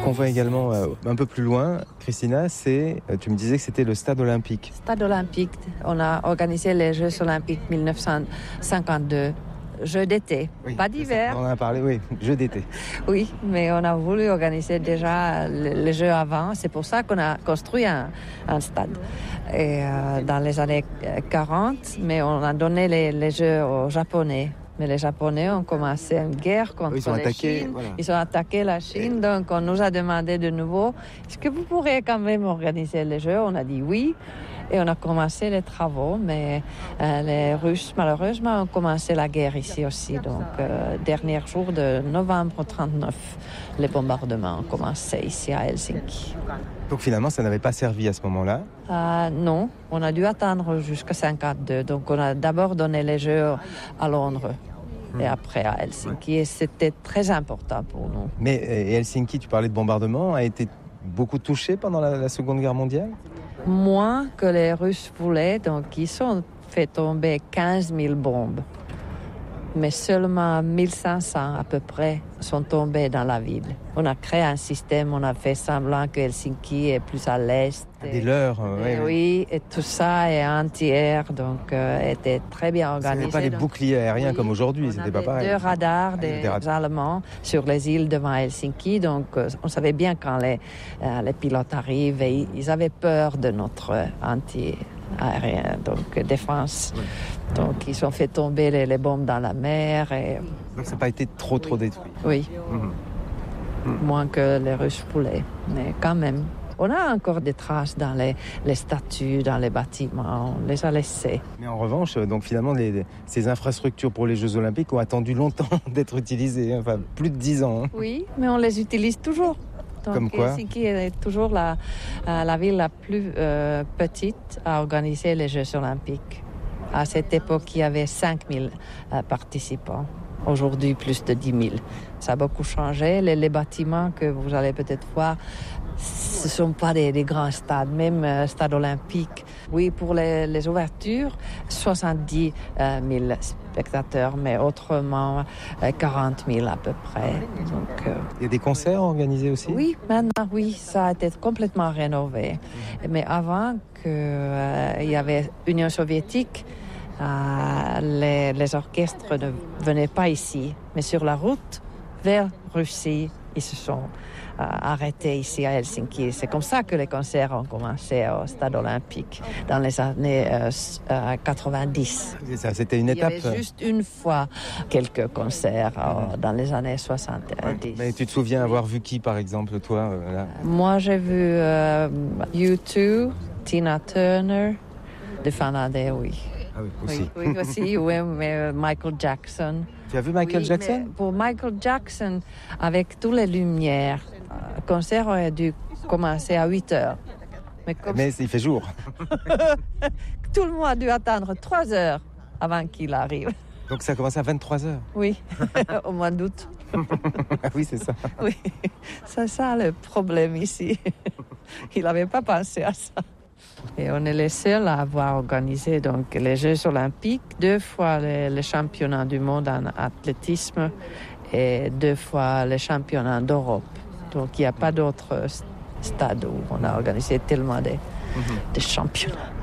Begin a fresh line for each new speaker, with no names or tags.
qu'on voit également un peu plus loin, Christina, tu me disais que c'était le stade olympique.
Stade olympique, on a organisé les Jeux olympiques 1952. Jeux d'été, oui, pas d'hiver.
On en a parlé, oui, Jeux d'été.
Oui, mais on a voulu organiser déjà les Jeux avant. C'est pour ça qu'on a construit un stade. Et dans les années 40, mais on a donné les Jeux aux Japonais. Mais les Japonais ont commencé une guerre contre la Chine. Voilà. Ils ont attaqué la Chine, donc on nous a demandé de nouveau, est-ce que vous pourrez quand même organiser les Jeux? On a dit oui. Et on a commencé les travaux, mais les Russes, malheureusement, ont commencé la guerre ici aussi. Donc, dernier jour de novembre 1939, les bombardements ont commencé ici à Helsinki.
Donc finalement, ça n'avait pas servi à ce moment-là?
Non, on a dû attendre jusqu'à 1952. Donc on a d'abord donné les Jeux à Londres. Et après à Helsinki. Et c'était très important pour nous.
Mais Helsinki, tu parlais de bombardement, a été beaucoup touché pendant la Seconde Guerre mondiale?
Moins que les Russes voulaient, donc ils ont fait tomber 15 000 bombes. Mais seulement 1500 à peu près sont tombés dans la ville. On a créé un système, on a fait semblant que Helsinki est plus à l'est.
Des leurres,
oui. Et tout ça est anti-air, donc était très bien organisé.
Ce n'avait pas les boucliers aériens comme aujourd'hui, c'était pas pareil.
2 radars des Allemands sur les îles devant Helsinki, donc on savait bien quand les pilotes arrivent et ils avaient peur de notre anti-aérien, donc défense. Oui. Donc ils ont fait tomber les bombes dans la mer. Et...
Donc ça n'a pas été trop détruit.
Oui, moins que les Russes voulaient, mais quand même. On a encore des traces dans les statues, dans les bâtiments, on les a laissés.
Mais en revanche, donc finalement, ces infrastructures pour les Jeux Olympiques ont attendu longtemps d'être utilisées, enfin plus de 10 ans.
Oui, mais on les utilise toujours. Donc,
comme quoi?
Helsinki est toujours la ville la plus petite à organiser les Jeux Olympiques. À cette époque, il y avait 5 000 participants. Aujourd'hui, plus de 10 000. Ça a beaucoup changé. Les bâtiments que vous allez peut-être voir, ce ne sont pas des grands stades, même stade olympique. Oui, pour les ouvertures, 70 000 spectateurs, mais autrement 40 000 à peu près. Donc,
il y a des concerts organisés aussi?
Oui, maintenant, oui, ça a été complètement rénové. Mais avant qu'il y avait l'Union soviétique, les orchestres ne venaient pas ici, mais sur la route vers Russie, ils se sont arrêtés ici à Helsinki. C'est comme ça que les concerts ont commencé au stade olympique dans les années 90.
C'est ça, c'était une étape.
Il y avait juste une fois quelques concerts dans les années 70.
Mais tu te souviens avoir vu qui, par exemple, toi là?
Moi, j'ai vu U2, Tina Turner, de Finlandais, oui.
Ah oui, aussi.
Oui, aussi, oui, mais Michael Jackson.
Tu as vu Michael Jackson?
Pour Michael Jackson, avec toutes les lumières, le concert aurait dû commencer à 8 heures.
Mais il fait jour.
Tout le monde a dû attendre 3 heures avant qu'il arrive.
Donc ça a commencé à 23 heures?
Oui, au mois d'août.
Oui, c'est ça.
Oui, c'est ça le problème ici. Il n'avait pas pensé à ça. Et on est les seuls à avoir organisé donc, les Jeux olympiques, 2 fois les championnats du monde en athlétisme et 2 fois les championnats d'Europe. Donc il n'y a pas d'autres stades où on a organisé tellement de championnats.